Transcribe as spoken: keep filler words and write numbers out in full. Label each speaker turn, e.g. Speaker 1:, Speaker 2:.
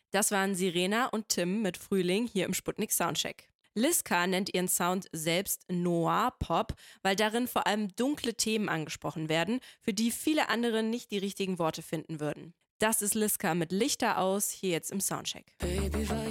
Speaker 1: Das waren Sirena und Tim mit Frühling hier im Sputnik Soundcheck. Liska nennt ihren Sound selbst Noir-Pop, weil darin vor allem dunkle Themen angesprochen werden, für die viele andere nicht die richtigen Worte finden würden. Das ist Liska mit Lichter aus, hier jetzt im Soundcheck.
Speaker 2: Baby,